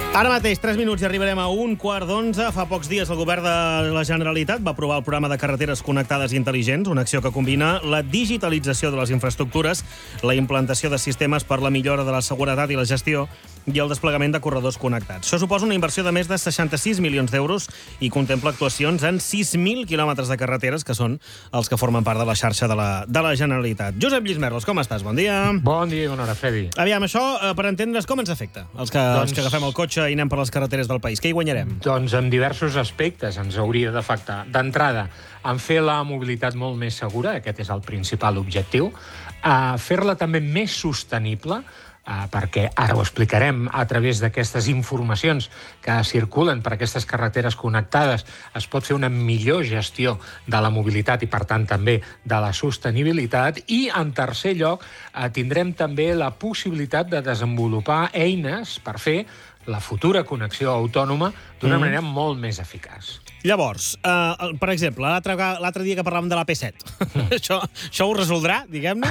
Ara mateix, 3 minuts i arribarem a 1:15. Fa pocs dies el govern de la Generalitat va aprovar el programa de carreteres connectades intel·ligents, una acció que combina la digitalització de les infraestructures, la implantació de sistemes per la millora de la seguretat i la gestió i el desplegament de corredors connectats. Això suposa una inversió de més de 66 milions d'euros i contempla actuacions en 6.000 quilòmetres de carreteres, que són els que formen part de la xarxa de la Generalitat. Josep Lluís Merlos, com estàs? Bon dia. Bon dia i bona hora, Fedi. Aviam, això, per entendre's, com ens afecta? Els que agafem el cotxe i anem per les carreteres del país. Què hi guanyarem? Doncs en diversos aspectes ens hauria d'afectar. D'entrada, en fer la mobilitat molt més segura, aquest és el principal objectiu, fer-la també més sostenible, perquè ara ho explicarem a través d'aquestes informacions que circulen per aquestes carreteres connectades, es pot fer una millor gestió de la mobilitat i, per tant, també de la sostenibilitat. I, en tercer lloc, tindrem també la possibilitat de desenvolupar eines per fer la futura connexió autònoma d'una manera molt més eficaç. Llavors, per exemple, l'altre dia que parlàvem de l'AP7, això ho resoldrà, diguem-ne?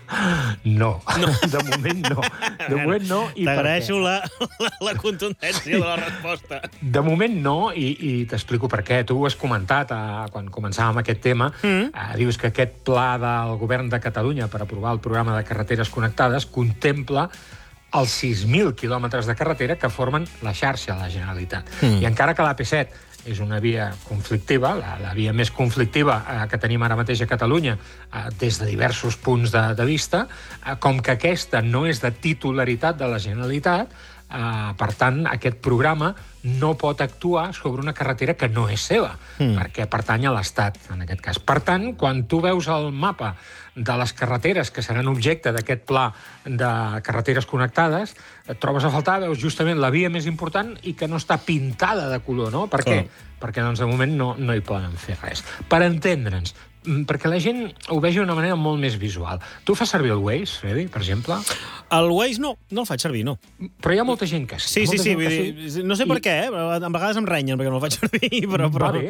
No, de moment no. De moment no. T'agraeixo la contundència de la resposta. De moment no, i t'explico per què. Tu ho has comentat quan començàvem aquest tema. Dius que aquest pla del govern de Catalunya per aprovar el programa de carreteres connectades contempla els 6.000 quilòmetres de carretera que formen la xarxa de la Generalitat. I encara que l'AP7 és una via conflictiva, la via més conflictiva que tenim ara mateix a Catalunya des de diversos punts de vista, com que aquesta no és de titularitat de la Generalitat, per tant, aquest programa no pot actuar sobre una carretera que no és seva, perquè pertany a l'Estat, en aquest cas. Per tant, quan tu veus el mapa de les carreteres que seran objecte d'aquest pla de carreteres connectades, et trobes a faltar, veus justament la via més important i que no està pintada de color, no? Per què? Perquè, doncs, de moment no hi poden fer res. Per entendre'ns, perquè la gent ho vegi d'una manera molt més visual. Tu fas servir el Waze, Freddy, per exemple? El Waze no el faig servir, no. Però hi ha molta gent que sí. Sí, vull dir, no sé per què, a vegades em renyen perquè no el faig servir, però...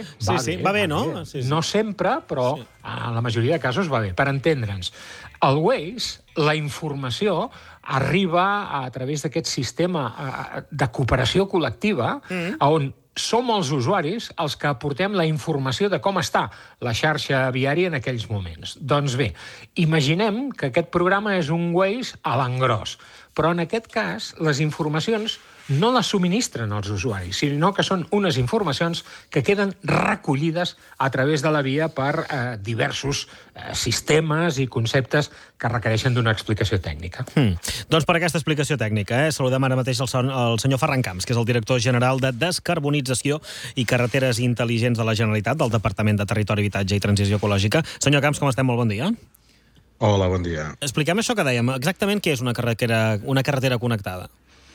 Va bé, no? No sempre, però a la majoria de casos va bé. Per entendre'ns, el Waze, la informació arriba a través d'aquest sistema de cooperació col·lectiva on som els usuaris els que aportem la informació de com està la xarxa viària en aquells moments. Doncs bé, imaginem que aquest programa és un Waze a l'engròs, però en aquest cas les informacions no les subministren als usuaris, sinó que són unes informacions que queden recollides a través de la via per diversos sistemes i conceptes que requereixen d'una explicació tècnica. Doncs per aquesta explicació tècnica, saludem ara mateix el senyor Ferran Camps, que és el director general de Descarbonització i Carreteres Intel·ligents de la Generalitat, del Departament de Territori, Habitatge i Transició Ecològica. Senyor Camps, com estem? Molt bon dia. Hola, bon dia. Expliquem això que dèiem. Exactament què és una carretera connectada?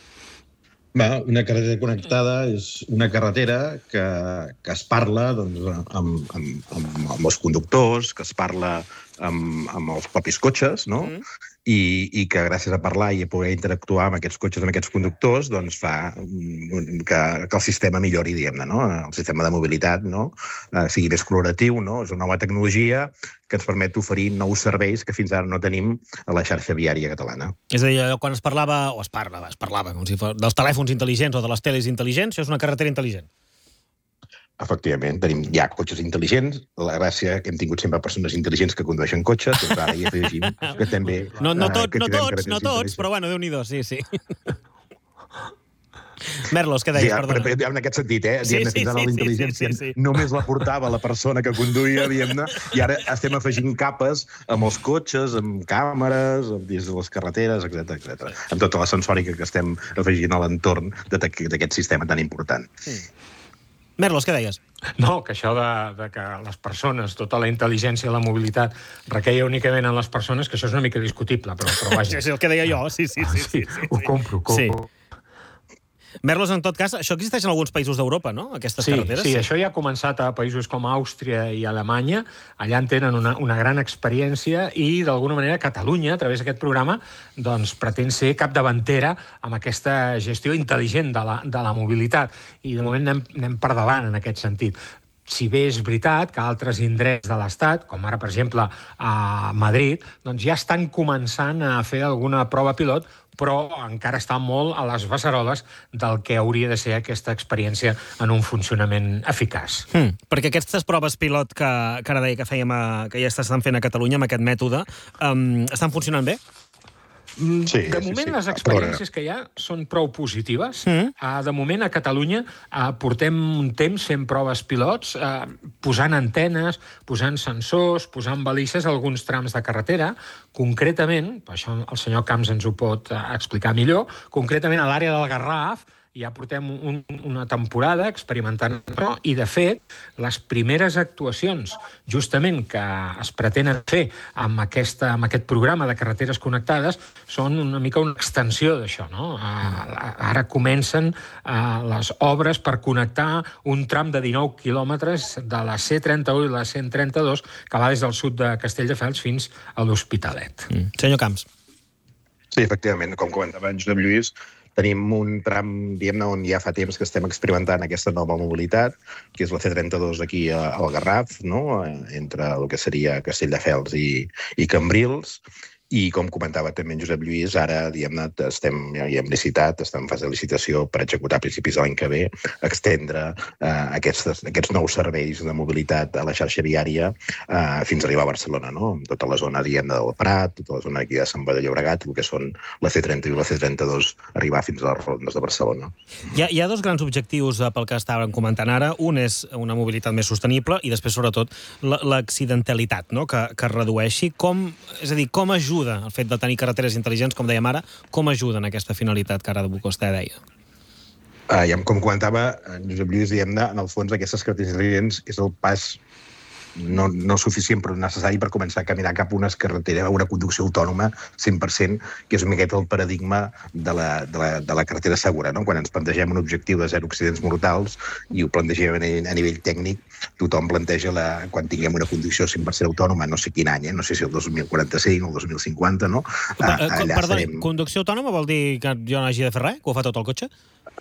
Una carretera connectada és una carretera que es parla amb els conductors, que es parla amb els propis cotxes, no? I que gràcies a parlar i a poder interactuar amb aquests cotxes, amb aquests conductors, doncs fa que el sistema millori, diguem-ne, no? El sistema de mobilitat, no? Sigui més col·laboratiu, no? És una nova tecnologia que ens permet oferir nous serveis que fins ara no tenim a la xarxa viària catalana. És a dir, quan es parlava com si fos dels telèfons intel·ligents o de les teles intel·ligents, això és una carretera intel·ligent. Efectivament, tenim ja cotxes intel·ligents. La gràcia que hem tingut sempre persones intel·ligents que condueixen cotxes, doncs ara hi afegim que també... No tots, però bueno, Déu-n'hi-do, sí. Merlos, què deies, perdona? En aquest sentit, fins ara la intel·ligència només la portava la persona que conduïa, diguem-ne, i ara estem afegint capes amb els cotxes, amb càmeres, dins de les carreteres, etc. Amb tota la sensòrica que estem afegint a l'entorn d'aquest sistema tan important. Merlos, què deies? No, que això de que les persones, tota la intel·ligència i la mobilitat requeia únicament en les persones, que això és una mica discutible, però vaja. És el que deia jo, sí. Ho compro. Merlos, en tot cas, això existeix en alguns països d'Europa, no?, aquestes carreteres? Sí, això ja ha començat a països com Àustria i Alemanya. Allà en tenen una gran experiència i, d'alguna manera, Catalunya, a través d'aquest programa, doncs pretén ser capdavantera amb aquesta gestió intel·ligent de la mobilitat. I, de moment, anem per davant en aquest sentit. si bé és veritat que altres indrets de l'Estat, com ara, per exemple, a Madrid, doncs ja estan començant a fer alguna prova pilot, però encara està molt a les beceroles del que hauria de ser aquesta experiència en un funcionament eficaç. Perquè aquestes proves pilot que ara deia que ja estan fent a Catalunya amb aquest mètode, estan funcionant bé? Sí, de moment, les experiències que hi ha són prou positives. De moment, a Catalunya portem un temps fent proves pilots, posant antenes, posant sensors, posant balises a alguns trams de carretera. Concretament, això el senyor Camps ens ho pot explicar millor, concretament a l'àrea del Garraf, ja portem una temporada experimentant això i, de fet, les primeres actuacions justament que es pretenen fer amb aquest programa de carreteres connectades són una mica una extensió d'això, no? Ara comencen les obres per connectar un tram de 19 quilòmetres de la C31 i la C132 que va des del sud de Castelldefels fins a l'Hospitalet. Senyor Camps. Sí, efectivament, com comentava en Josep Lluís, tenim un tram, diguem-ne, on ja fa temps que estem experimentant aquesta nova mobilitat, que és la C32 aquí al Garraf, no? Entre el que seria Castelldefels i Cambrils. I, com comentava també en Josep Lluís, ara, diguem-ne, ja hem licitat, estem en fase de licitació per executar a principis de l'any que ve, extendre aquests nous serveis de mobilitat a la xarxa viària fins a arribar a Barcelona, no? Tota la zona, diguem-ne, del Prat, tota la zona aquí de Sant Boi de Llobregat, el que són la C30 i la C32, arribar fins a les rondes de Barcelona. Hi ha dos grans objectius pel que estàvem comentant ara. Un és una mobilitat més sostenible i després, sobretot, l'accidentalitat, no? Que redueixi. És a dir, com ajuda el fet de tenir carreteres intel·ligents, com dèiem ara, com ajuda en aquesta finalitat que ara vostè deia? Com comentava Josep Lluís, diguem-ne, en el fons aquestes carreteres intel·ligents és el pas no suficient però necessari per començar a caminar cap a una carretera, una conducció autònoma 100%, que és una miqueta el paradigma de la carretera segura, no? Quan ens plantegem un objectiu de 0 accidents mortals i ho plantegem a nivell tècnic, tothom planteja quan tinguem una conducció 100% autònoma, no sé quin any, no sé si el 2045 o el 2050, no? Perdó, conducció autònoma vol dir que jo no hagi de fer res? Que ho fa tot el cotxe?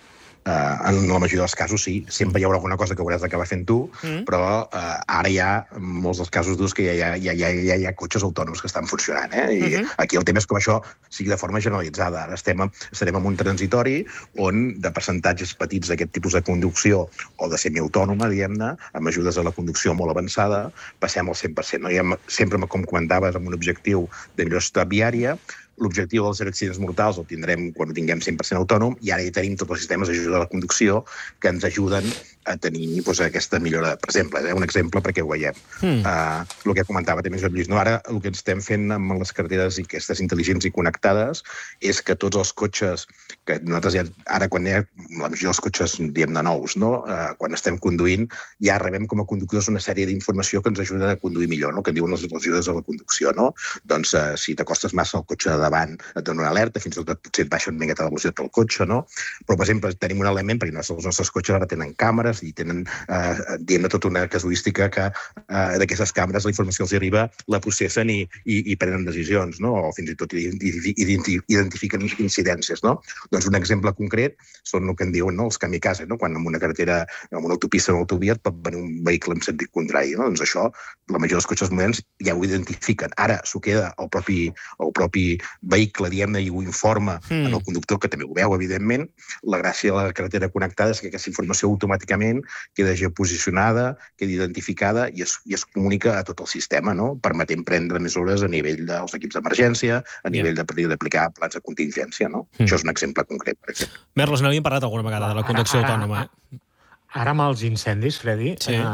En la majoria dels casos sí, sempre hi haurà alguna cosa que hauràs d'acabar fent tu, però ara hi ha molts dels casos durs que ja hi ha cotxes autònoms que estan funcionant, i aquí el tema és com això sigui de forma generalitzada. Ara estarem en un transitori on de percentatges petits d'aquest tipus de conducció o de semiautònoma, diguem-ne, amb ajudes a la conducció molt avançada, passem al 100%. No? Sempre, com comentaves, amb un objectiu de millor viària. L'objectiu dels 0 accidents mortals el tindrem quan ho tinguem 100% autònom, i ara ja tenim tots els sistemes d'ajuda a la conducció que ens ajuden a tenir aquesta millora. Per exemple, un exemple perquè ho veiem. El que comentava també Josep Lluís, ara el que estem fent amb les carreteres i aquestes intel·ligents i connectades és que tots els cotxes, que nosaltres ja, ara quan hi ha la majoria dels cotxes, diem-ne nous, no? Quan estem conduint, ja rebem com a conductors una sèrie d'informació que ens ajuden a conduir millor, no? Que diuen les ajudes a la conducció, no? Doncs si t'acostes massa al cotxe de davant et dona una alerta, fins i tot potser et baixa una miqueta de velocitat pel cotxe, no? Però, per exemple, tenim un element, perquè els nostres cotxes ara tenen càmeres i tenen, diguem-ne, tota una casuística que d'aquestes càmeres la informació els arriba, la processen i prenen decisions, no? O fins i tot identifiquen incidències, no? Doncs un exemple concret són el que en diuen, no? Els kamikaze, no? Quan en una carretera, en una autopista o una autovia et pot venir un vehicle en sentit contrari, no? Doncs això, la majoria dels cotxes moderns ja ho identifiquen. Ara s'ho queda el propi vehicle, diguem-ne, i ho informa en el conductor, que també ho veu, evidentment. La gràcia de la carretera connectada és que aquesta informació automàticament queda geoposicionada, queda identificada i es comunica a tot el sistema, no? Permetent prendre mesures a nivell dels equips d'emergència, a nivell d'aplicar plans de contingència, no? Això és un exemple concret, per exemple. Merlos, n'havíem parlat alguna vegada de la conducció autònoma, Ara amb els incendis, Freddy,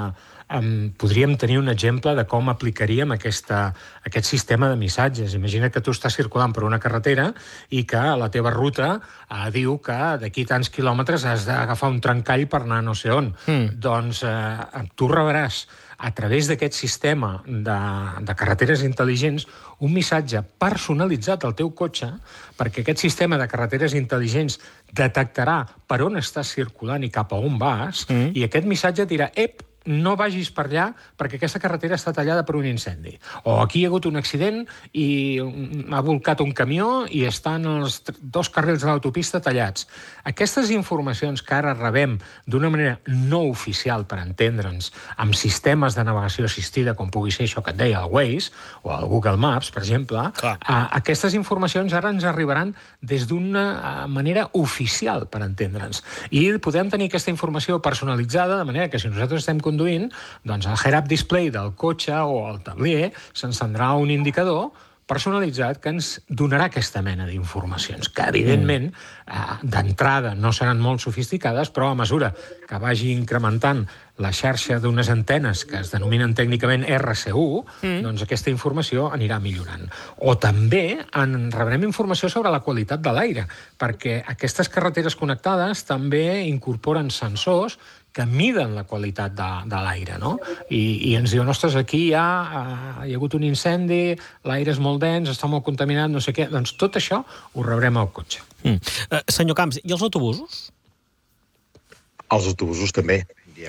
podríem tenir un exemple de com aplicaríem aquest sistema de missatges. Imagina que tu estàs circulant per una carretera i que la teva ruta diu que d'aquí tants quilòmetres has d'agafar un trencall per anar no sé on. Doncs tu rebràs a través d'aquest sistema de carreteres intel·ligents un missatge personalitzat al teu cotxe, perquè aquest sistema de carreteres intel·ligents detectarà per on estàs circulant i cap a on vas, i aquest missatge dirà, no vagis per allà perquè aquesta carretera està tallada per un incendi. O aquí hi ha hagut un accident i ha volcat un camió i estan els 2 carrils de l'autopista tallats. Aquestes informacions que ara rebem d'una manera no oficial, per entendre'ns, amb sistemes de navegació assistida, com pugui ser això que et deia el Waze o el Google Maps, per exemple, aquestes informacions ara ens arribaran des d'una manera oficial, per entendre'ns. I podem tenir aquesta informació personalitzada, de manera que si nosaltres estem conduint, doncs al head-up display del cotxe o al tablier s'encendrà un indicador personalitzat que ens donarà aquesta mena d'informacions, que evidentment d'entrada no seran molt sofisticades, però a mesura que vagi incrementant la xarxa d'unes antenes que es denominen tècnicament RCU, doncs aquesta informació anirà millorant. O també en rebrem informació sobre la qualitat de l'aire, perquè aquestes carreteres connectades també incorporen sensors que miden la qualitat de l'aire, no? I ens diuen, ostres, aquí hi ha hagut un incendi, l'aire és molt dens, està molt contaminat, no sé què. Doncs tot això ho rebrem al cotxe. Senyor Camps, i els autobusos? Els autobusos també.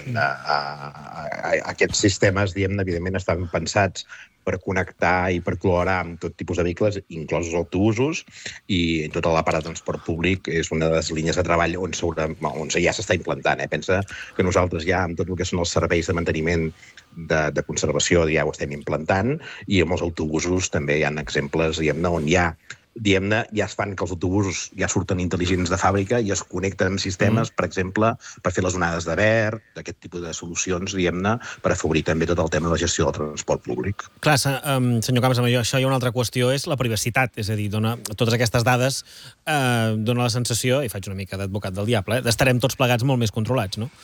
Aquests sistemes, evidentment, estan pensats per connectar i per col·laborar amb tot tipus de vehicles, inclosos autobusos, i tota l'aparat de transport públic és una de les línies de treball on ja s'està implantant. Pensa que nosaltres ja, amb tot el que són els serveis de manteniment de conservació, ja ho estem implantant, i amb els autobusos també hi ha exemples on ja es fan que els autobusos ja surten intel·ligents de fàbrica i es connecten amb sistemes, per exemple, per fer les onades de verd, d'aquest tipus de solucions, per afavorir també tot el tema de la gestió del transport públic. Clar, senyor Camps, amb això hi ha una altra qüestió, és la privacitat. És a dir, totes aquestes dades dona la sensació, i faig una mica d'advocat del diable, d'estarem tots plegats molt més controlats, no?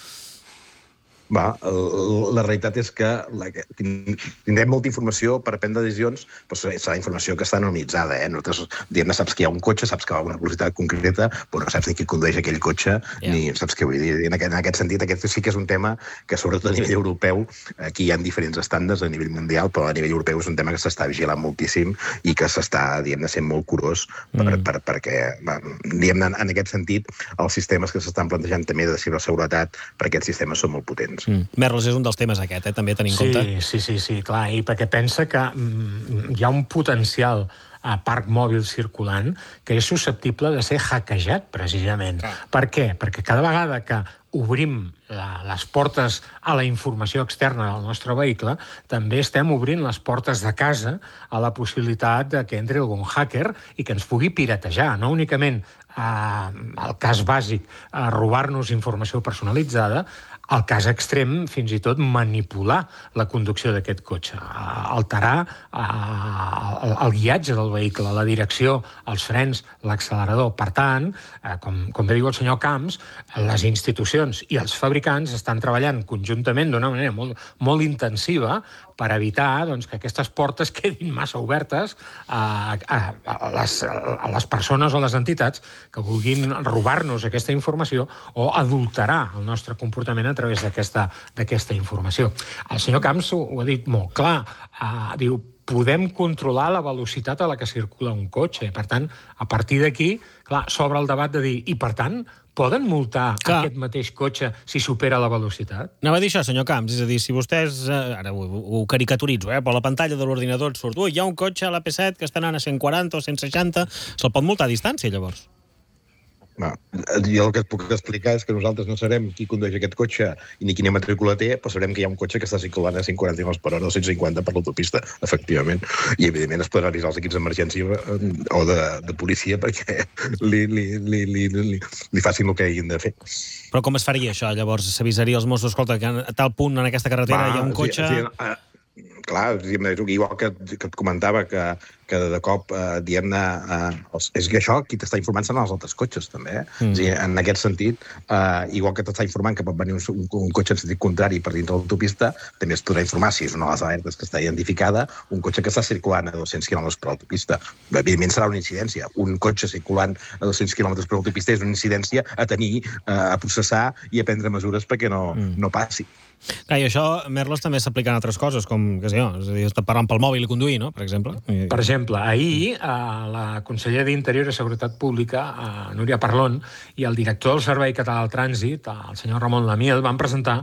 La realitat és que tindrem molta informació per prendre decisions, però serà informació que està anonimitzada. Nosaltres, saps que hi ha un cotxe, saps que va a una velocitat concreta, però no saps ni qui condueix aquell cotxe, ni saps què vull dir. En aquest sentit, aquest sí que és un tema que, sobretot a nivell europeu, aquí hi ha diferents estàndards a nivell mundial, però a nivell europeu és un tema que s'està vigilant moltíssim i que s'està, sent molt curós, perquè, en aquest sentit, els sistemes que s'estan plantejant també de ciberseguretat per aquests sistemes són molt potents. Merlos és un dels temes aquest, també tenint en compte. Sí, clar, i perquè pensa que hi ha un potencial parc mòbil circulant que és susceptible de ser hackejat, precisament. Per què? Perquè cada vegada que obrim les portes a la informació externa del nostre vehicle, també estem obrint les portes de casa a la possibilitat que entri algun hacker i que ens pugui piratejar, no únicament el cas bàsic, robar-nos informació personalitzada, el cas extrem, fins i tot, manipular la conducció d'aquest cotxe, alterar el guiatge del vehicle, la direcció, els frens, l'accelerador. Per tant, com bé diu el senyor Camps, les institucions i els fabricants estan treballant conjuntament d'una manera molt intensiva per evitar que aquestes portes quedin massa obertes a les persones o les entitats que vulguin robar-nos aquesta informació o adulterar el nostre comportament a través d'aquesta informació. El senyor Camps ho ha dit molt clar. Diu, podem controlar la velocitat a la que circula un cotxe. Per tant, a partir d'aquí, clar, s'obre el debat de dir, i per tant, poden multar aquest mateix cotxe si supera la velocitat? Anava a dir això, senyor Camps, és a dir, si vostès, ara ho caricaturitzo, però a la pantalla de l'ordinador et surt, hi ha un cotxe a l'AP7 que està anant a 140 o 160, se'l pot multar a distància, llavors? Jo el que et puc explicar és que nosaltres no sabem qui condueix aquest cotxe ni quina matrícula té, però sabrem que hi ha un cotxe que està circulant a 140 km/h o 150 per l'autopista, efectivament. I, evidentment, es poden avisar els equips d'emergència o de policia perquè li facin el que hagin de fer. Però com es faria això, llavors? S'avisaria als Mossos, escolta, que a tal punt en aquesta carretera hi ha un cotxe... Clar, igual que et comentava que de cop, és que això, qui t'està informant són els altres cotxes, també. En aquest sentit, igual que t'està informant que pot venir un cotxe en sentit contrari per dintre l'autopista, també es podrà informar, si és una de les alertes que està identificada, un cotxe que està circulant a 200 km per l'autopista. Evidentment serà una incidència. Un cotxe circulant a 200 km per l'autopista és una incidència a tenir, a processar i a prendre mesures perquè no passi. Clar, i això, Merlos, també s'aplica en altres coses, com, què sé jo, és a dir, estar parlant pel mòbil i conduir, no?, per exemple. Per exemple, ahir la consellera d'Interior i Seguretat Pública, Núria Parlon, i el director del Servei Català del Trànsit, el senyor Ramon Lamiel, van presentar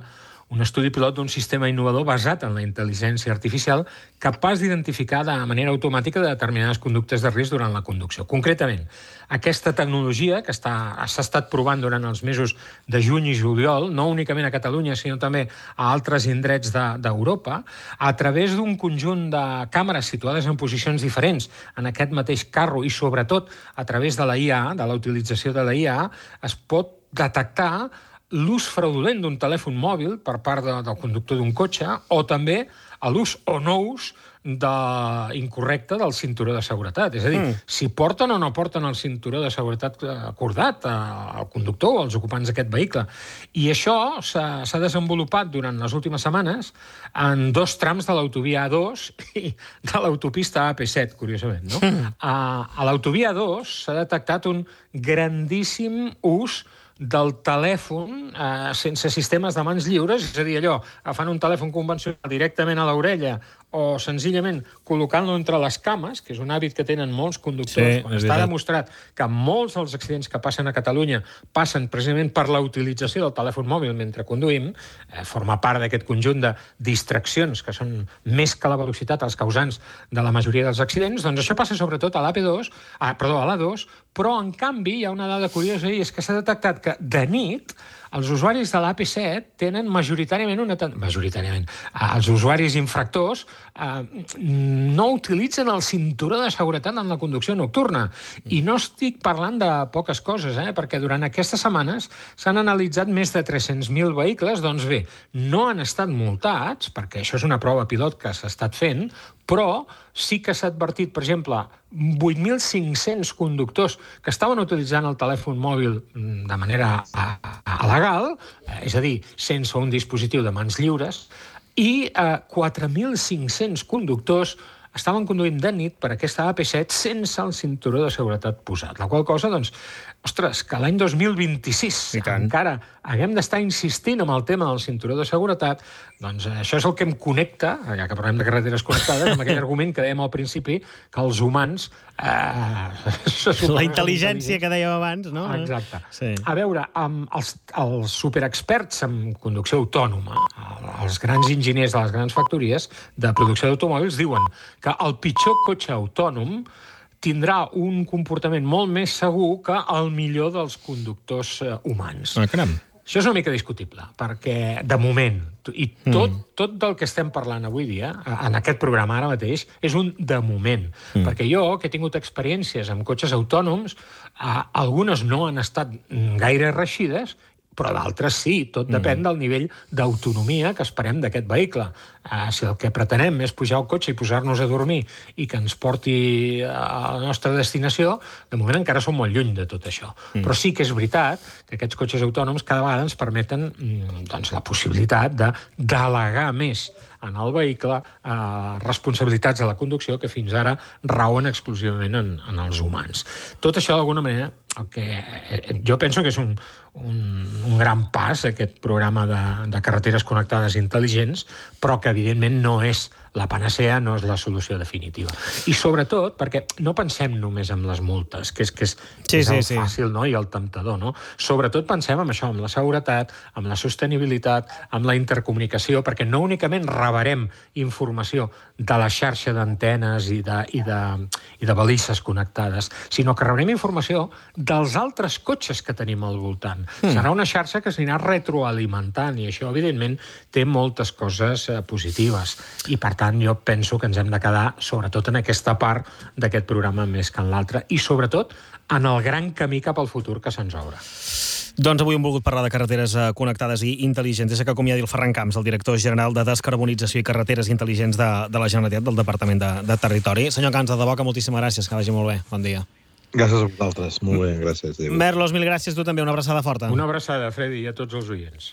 un estudi pilot d'un sistema innovador basat en la intel·ligència artificial capaç d'identificar de manera automàtica determinades conductes de risc durant la conducció. Concretament, aquesta tecnologia que s'ha estat provant durant els mesos de juny i juliol, no únicament a Catalunya, sinó també a altres indrets d'Europa, a través d'un conjunt de càmeres situades en posicions diferents en aquest mateix carro i, sobretot, a través de la IA, de la utilització de la IA, es pot detectar l'ús fraudulent d'un telèfon mòbil per part del conductor d'un cotxe o també l'ús o no ús incorrecte del cinturó de seguretat. És a dir, si porten o no porten el cinturó de seguretat acordat al conductor o als ocupants d'aquest vehicle. I això s'ha desenvolupat durant les últimes setmanes en 2 trams de l'autovia A2 i de l'autopista AP7, curiosament. No? A l'autovia A2 s'ha detectat un grandíssim ús del telèfon sense sistemes de mans lliures, és a dir, allò, agafant un telèfon convencional directament a l'orella o senzillament col·locant-lo entre les cames, que és un hàbit que tenen molts conductors, quan està demostrat que molts dels accidents que passen a Catalunya passen precisament per la utilització del telèfon mòbil mentre conduïm, forma part d'aquest conjunt de distraccions que són més que la velocitat els causants de la majoria dels accidents, doncs això passa sobretot a l'A2, però en canvi hi ha una dada curiosa i és que s'ha detectat que de nit els usuaris de l'AP7 tenen majoritàriament els usuaris infractors no utilitzen el cinturó de seguretat en la conducció nocturna. I no estic parlant de poques coses, perquè durant aquestes setmanes s'han analitzat més de 300.000 vehicles. Doncs bé, no han estat multats, perquè això és una prova pilot que s'ha estat fent, però sí que s'ha advertit, per exemple, 8.500 conductors que estaven utilitzant el telèfon mòbil de manera legal, és a dir, sense un dispositiu de mans lliures, i 4.500 conductors estaven conduint de nit per aquesta AP7 sense el cinturó de seguretat posat. La qual cosa, doncs, ostres, que l'any 2026 encara haguem d'estar insistint amb el tema del cinturó de seguretat, doncs això és el que em connecta, ja que parlem de carreteres connectades, amb aquell argument que dèiem al principi, que els humans... La intel·ligència que dèiem abans, no? Exacte. Sí. A veure, els superexperts en conducció autònoma, els grans enginyers de les grans factories de producció d'automòbils diuen que el pitjor cotxe autònom tindrà un comportament molt més segur que el millor dels conductors humans. Caram. Això és una mica discutible, perquè, de moment, i tot del que estem parlant avui dia, en aquest programa ara mateix, és un de moment. Perquè jo, que he tingut experiències amb cotxes autònoms, algunes no han estat gaire reeixides, però d'altres sí, tot depèn del nivell d'autonomia que esperem d'aquest vehicle. Si el que pretenem és pujar al cotxe i posar-nos a dormir i que ens porti a la nostra destinació, de moment encara som molt lluny de tot això. Però sí que és veritat que aquests cotxes autònoms cada vegada ens permeten la possibilitat de delegar més en el vehicle responsabilitats de la conducció que fins ara rauen exclusivament en els humans. Tot això, d'alguna manera, el que jo penso que és un gran pas, aquest programa de carreteres connectades intel·ligents, però que, evidentment, no és la panacea, no és la solució definitiva. I, sobretot, perquè no pensem només en les multes, que és el fàcil, no? I el temptador, no? Sobretot pensem en això, en la seguretat, en la sostenibilitat, en la intercomunicació, perquè no únicament rebrem informació de la xarxa d'antenes i de balises connectades, sinó que rebrem informació dels altres cotxes que tenim al voltant. Serà una xarxa que s'anirà retroalimentant i això, evidentment, té moltes coses positives. I, per tant, jo penso que ens hem de quedar, sobretot en aquesta part d'aquest programa més que en l'altre, i sobretot en el gran camí cap al futur que se'ns obre. Doncs avui hem volgut parlar de carreteres connectades i intel·ligents. Deixa que acomiadi el Ferran Camps, el director general de Descarbonització i Carreteres Intel·ligents de la Generalitat, del Departament de Territori. Senyor Camps, de debò que moltíssimes gràcies, que vagi molt bé. Bon dia. Gràcies a vosaltres. Molt bé, gràcies. Merlos, mil gràcies. Tu també. Una abraçada forta. Una abraçada, Freddy, i a tots els oients.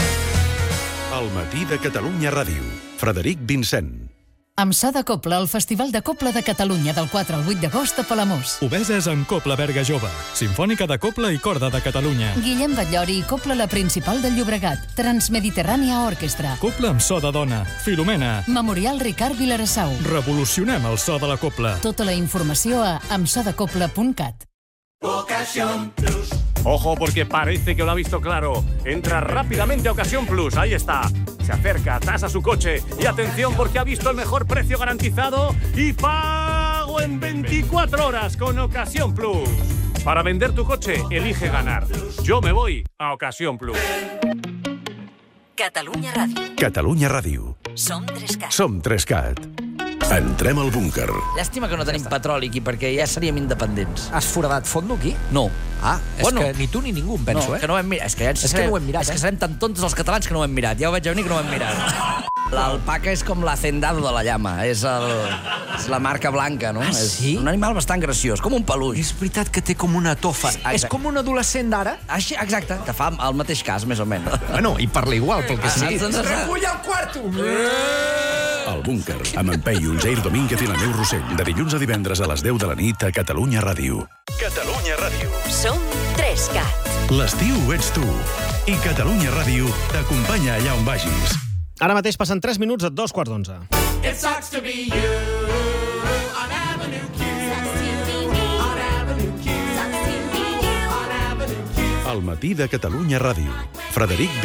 El matí de Catalunya Ràdio. Frederic Vincent. Amb So de Cobla, el Festival de Cobla de Catalunya del 4 al 8 d'agost a Palamós. Obeses amb Cobla Berga Jove, Simfònica de Cobla i Corda de Catalunya. Guillem Batllori i Cobla la Principal del Llobregat, Transmediterrània Orquestra. Cobla amb so de dona, Filomena. Memorial Ricard Vilarassau. Revolucionem el so de la cobla. Tota la informació a amsodecobla.cat. Ocasión Plus. Ojo, porque parece que lo ha visto claro. Entra rápidamente a Ocasión Plus. Ahí está. Se acerca, tasa su coche y atención porque ha visto el mejor precio garantizado y pago en 24 horas con Ocasión Plus. Para vender tu coche, elige ganar. Yo me voy a Ocasión Plus. Catalunya Ràdio. Catalunya Ràdio. Som 3Cat. Som 3Cat. Entrem al búnquer. Llàstima que no tenim petroli aquí, perquè ja seríem independents. Has foradat fondo aquí? No. Ah, és que ni tu ni ningú em penso, no, que no ho hem mirat. És que no ho hem mirat, És que serem tan tontos els catalans que no ho hem mirat. Ja ho veig venir que no ho hem mirat. L'alpaca és com l'hacendado de la llama. És la marca blanca, no? Sí? És un animal bastant graciós, com un peluix. És veritat que té com una tofa. És com un adolescent d'ara? Exacte, que fa el mateix cas, més o menys. Bueno, i parla igual, pel que sigui. Recull el quarto! El búnquer, amb en Peyu, Jair Domínguez i la Neu Rossell. De dilluns a divendres a les 10 de la nit a Catalunya Ràdio. Catalunya Ràdio. Som 3Cat. L'estiu ets tu. I Catalunya Ràdio t'acompanya allà on vagis. Ara mateix passen 3 minuts a 2:15. It sucks to be you on Avenue Q. On Avenue Q. On Avenue Q. Al matí de Catalunya Ràdio. Frederic